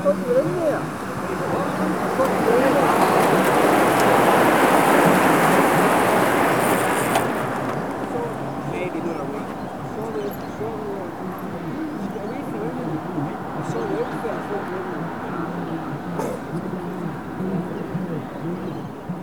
thought you were in there. I thought you were in there. Maybe not a week. Saw the, just get away from him. I saw the outfit, I thought you were in there.